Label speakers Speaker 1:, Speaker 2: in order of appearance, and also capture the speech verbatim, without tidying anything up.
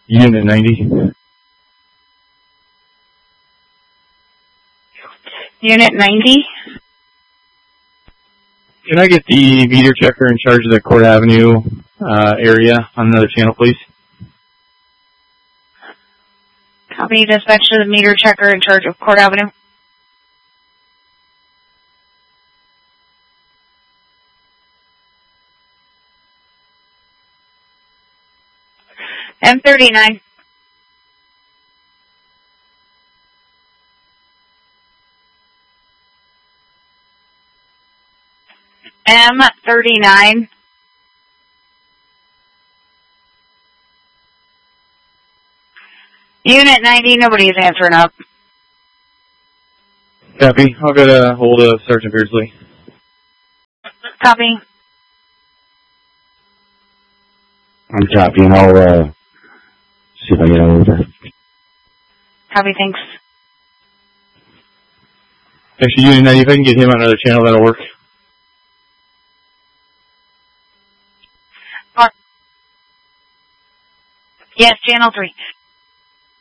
Speaker 1: Unit ninety.
Speaker 2: Unit ninety.
Speaker 1: Can I get the meter checker in charge of the Court Avenue uh, area on another channel, please?
Speaker 2: Copy. Dispatch to the meter checker in charge of Court Avenue. M thirty-nine. M thirty-nine. Unit ninety, nobody's answering up.
Speaker 1: Copy. I'll get a hold of Sergeant Beardsley.
Speaker 2: Copy.
Speaker 3: I'm copying. I'll uh, see if I get over.
Speaker 2: Copy, thanks.
Speaker 1: Actually, Unit ninety, if I can get him on another channel, that'll work.
Speaker 2: Yes, channel three.